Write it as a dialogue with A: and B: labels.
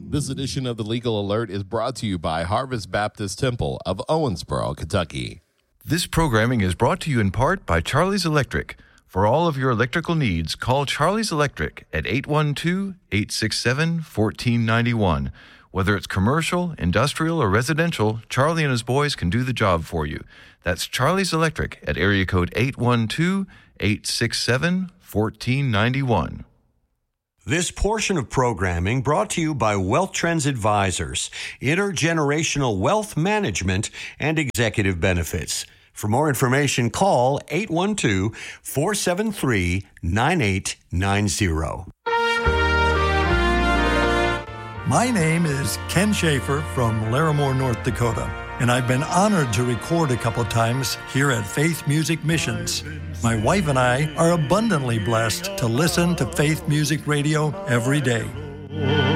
A: This edition of the Legal Alert is brought to you by Harvest Baptist Temple of Owensboro, Kentucky.
B: This programming is brought to you in part by Charlie's Electric. For all of your electrical needs, call Charlie's Electric at 812-867-1491. Whether it's commercial, industrial, or residential, Charlie and his boys can do the job for you. That's Charlie's Electric at area code 812-867-1491.
C: This portion of programming brought to you by Wealth Trends Advisors, intergenerational wealth management and executive benefits. For more information, call 812-473-9890.
D: My name is Ken Schaefer from Larimore, North Dakota, and I've been honored to record a couple times here at Faith Music Missions. My wife and I are abundantly blessed to listen to Faith Music Radio every day.